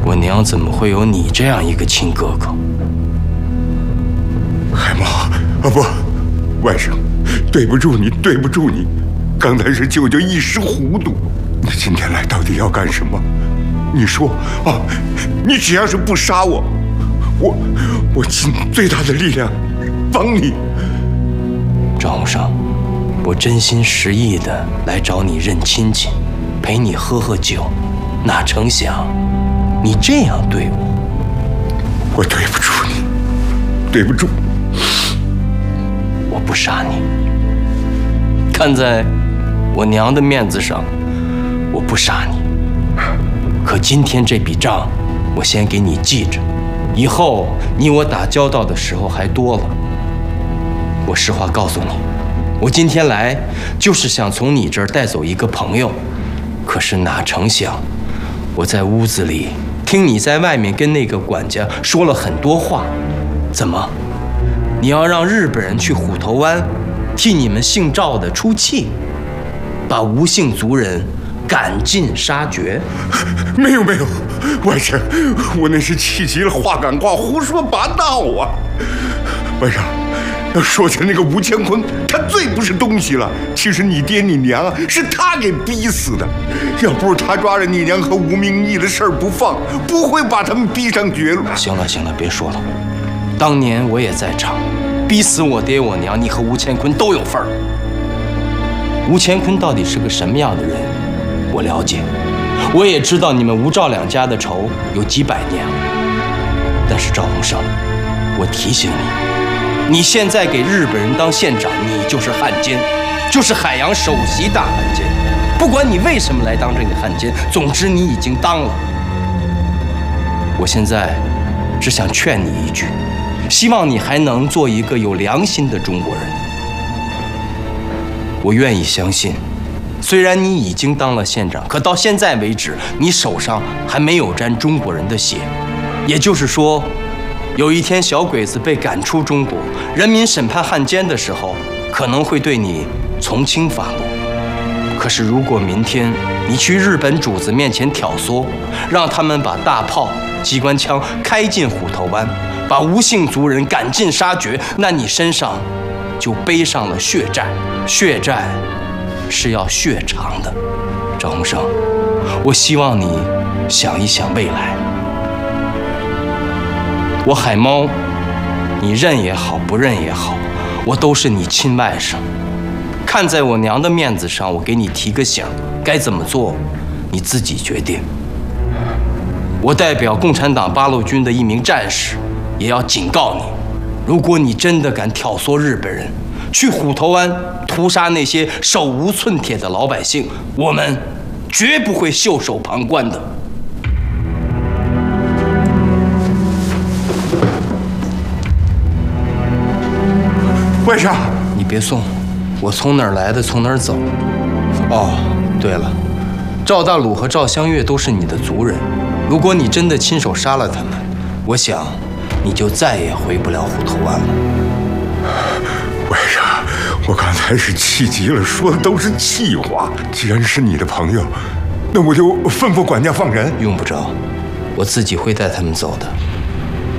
我娘怎么会有你这样一个亲哥哥？ 海猫，啊不，外甥，对不住你，对不住你，刚才是舅舅一时糊涂。你今天来到底要干什么？你说啊，你只要是不杀我，我尽最大的力量帮你。 赵洪生，我真心实意的来找你认亲戚，陪你喝喝酒，哪成想你这样对我。 我对不住你，对不住。 我不杀你，看在我娘的面子上，我不杀你。可今天这笔账，我先给你记着，以后你我打交道的时候还多了。我实话告诉你，我今天来就是想从你这儿带走一个朋友，可是哪成想，我在屋子里听你在外面跟那个管家说了很多话。怎么，你要让日本人去虎头湾替你们姓赵的出气，把吴姓族人赶尽杀绝？ 没有，外甥，我那是气急了，话赶话，胡说八道啊！外甥，要说起那个吴乾坤，他最不是东西了。其实你爹你娘是他给逼死的，要不是他抓着你娘和吴明义的事儿不放，不会把他们逼上绝路。 行了，别说了，当年我也在场，逼死我爹我娘，你和吴乾坤都有份儿。吴乾坤到底是个什么样的人，我了解，我也知道你们吴赵两家的仇有几百年了。但是赵洪生，我提醒你，你现在给日本人当县长，你就是汉奸，就是海洋首席大汉奸。不管你为什么来当这个汉奸，总之你已经当了。我现在只想劝你一句，希望你还能做一个有良心的中国人。我愿意相信，虽然你已经当了县长，可到现在为止，你手上还没有沾中国人的血。也就是说，有一天小鬼子被赶出中国，人民审判汉奸的时候，可能会对你从轻发落。可是如果明天你去日本主子面前挑唆，让他们把大炮、机关枪开进虎头湾，把吴姓族人赶尽杀绝，那你身上就背上了血债。血债是要血偿的。赵洪生，我希望你想一想未来。我海猫，你认也好，不认也好，我都是你亲外甥。看在我娘的面子上，我给你提个醒，该怎么做，你自己决定。我代表共产党八路军的一名战士，也要警告你，如果你真的敢挑唆日本人去虎头湾屠杀那些手无寸铁的老百姓，我们绝不会袖手旁观的。 外甥， 你别送，我从哪儿来的从哪儿走。哦，对了，赵大鲁和赵香月都是你的族人，如果你真的亲手杀了他们，我想你就再也回不了虎头湾了。 外甥，我刚才是气急了，说的都是气话。既然是你的朋友，那我就吩咐管家放人。 用不着，我自己会带他们走的。